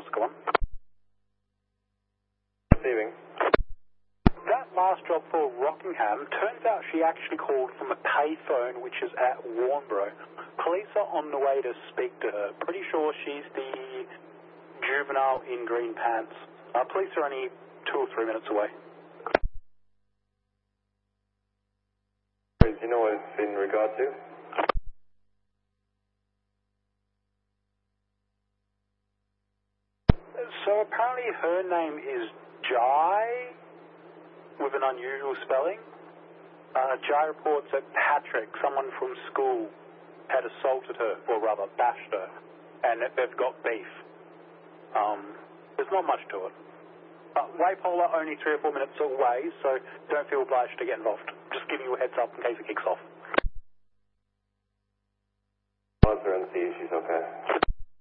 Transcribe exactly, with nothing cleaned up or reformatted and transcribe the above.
Oscar one. Receiving. That last job for Rockingham, turns out she actually called from a payphone which is at Warnbro. Police are on the way to speak to her. Pretty sure she's the juvenile in green pants. Uh, police are only two or three minutes away. Do you know what it's in regard to? So apparently her name is Jai, with an unusual spelling. Uh, Jai reports that Patrick, someone from school, had assaulted her, or rather bashed her, and that they've got beef. Um, there's not much to it. Uh, Waypolar only three or four minutes away, so don't feel obliged to get involved. Just giving you a heads up in case it kicks off. Once we're in the sea, she's okay.